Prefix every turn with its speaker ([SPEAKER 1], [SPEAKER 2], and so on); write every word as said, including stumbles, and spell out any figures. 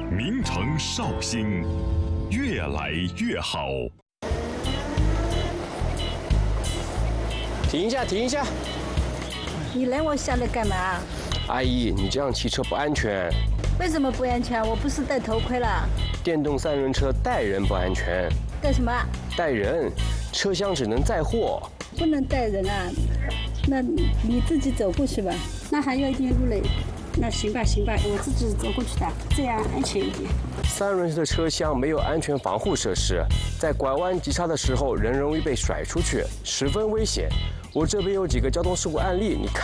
[SPEAKER 1] 名城绍兴，越来越好。
[SPEAKER 2] 停一下，停一下！
[SPEAKER 3] 你拦我下来干嘛？
[SPEAKER 2] 阿姨，你这样骑车不安全。
[SPEAKER 3] 为什么不安全？我不是戴头盔了。
[SPEAKER 2] 电动三轮车带人不安全。
[SPEAKER 3] 带什么？
[SPEAKER 2] 带人，车厢只能载货。
[SPEAKER 3] 不能带人啊，那你自己走过去吧。
[SPEAKER 4] 那还有一点路嘞。那行吧，行吧，我自己走过去的，这样安全一点。
[SPEAKER 2] 三轮车的车厢没有安全防护设施，在拐弯急刹的时候，人容易被甩出去，十分危险。我这边有几个交通事故案例，你看。